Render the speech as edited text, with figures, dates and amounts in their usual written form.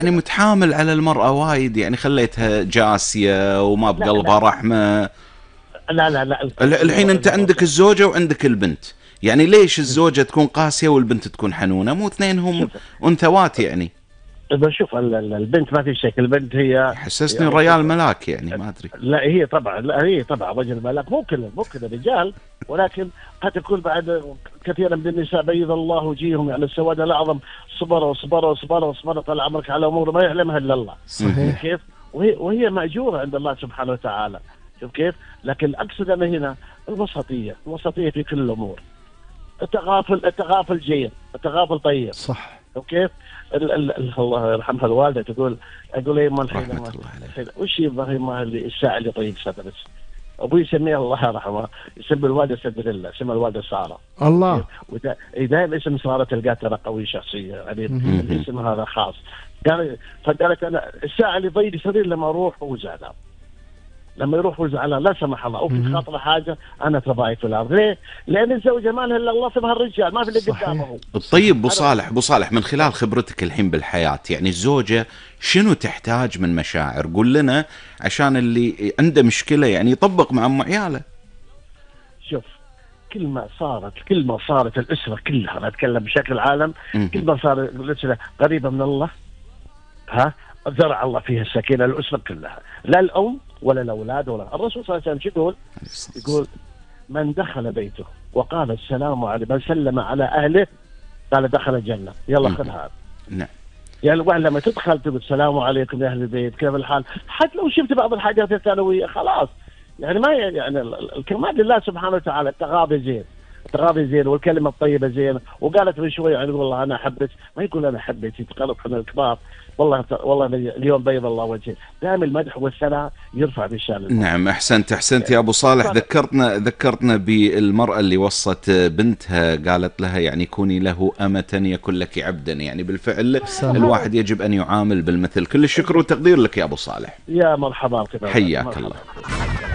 يعني متحامل على المرأة وايد، يعني خليتها جاسية وما لا بقلبها لا رحمة. لا لا لا الحين انت عندك الزوجة وعندك البنت، يعني ليش الزوجة تكون قاسية والبنت تكون حنونة؟ مو اثنينهم شوف انثوات يعني. بشوف البنت ما في شكل، البنت هي حسسني الريال ملاك يعني، ما ادري. لا هي طبعا، لا هي طبعا رجل ملاك، ممكن الرجال، ولكن قد تكون بعد كثيرا من النساء بيض الله وجيههم، يعني السواد الاعظم صبر طال عمرك على امور ما يعلمها الا الله. صحيح. كيف؟ وهي ماجوره عند الله سبحانه وتعالى. شوف كيف؟ لكن اقصد انا هنا الوسطيه في كل الامور. التغافل جيد، التغافل طيب. صح. وكيف الله يرحمها الوالده اقول ايه ما رحمة الله عليه. وش يبغى ما اللي الساعه اللي طيب صدرك. ابوي يسميها الله يرحمه، يسمي الوالده سدريلا، اسمها الوالده ساره. الله. دائما اسم ساره تلقاه ترى قوي شخصيه، يعني الاسم هذا خاص. فقالت انا الساعه اللي ضيق صدري لما اروح وزعلان، لما يروح وزعلان لا سمح الله، او في خاطره حاجه انا تضايق في الارض. ليه؟ لان الزوجه ما لها الا الله، سبها الرجال ما في اللي قدامه. طيب ابو صالح من خلال خبرتك الحين بالحياة، يعني الزوجة شنو تحتاج من مشاعر؟ قول لنا عشان اللي عنده مشكلة يعني يطبق مع ام عياله. شوف، كل ما صارت الاسره كلها، انا اتكلم بشكل عام، كل ما صارت الاسره قريبه من الله، زرع الله فيها السكينه الاسره كلها، لا الام ولا الاولاد ولا الرسول صلى الله عليه وسلم. شو يقول من دخل بيته وقال السلام عليكم، من سلم على اهله قال دخل الجنه. يلا خذ هذا. نعم. يعني الواحد لما تدخل تقول السلام عليكم يا اهل البيت، كيف الحال؟ حتى لو شفت بعض الحاجات الثانويه خلاص، يعني ما يعني الكلمات لله سبحانه وتعالى. التغاضي زين والكلمه الطيبه زين. وقالت من شوي يعني والله انا احبك، ما يقول انا احبك، يتقرب من الكبار. والله اليوم بيض الله وجهك. دائما المدح والثناء يرفع بالشان. نعم احسنت يا ابو صالح. ذكرتنا بالمرأة اللي وصت بنتها، قالت لها يعني كوني له أمة يكن لك عبدا، يعني بالفعل الواحد يجب ان يعامل بالمثل. كل الشكر والتقدير لك يا ابو صالح. يا مرحبا. حياك الله.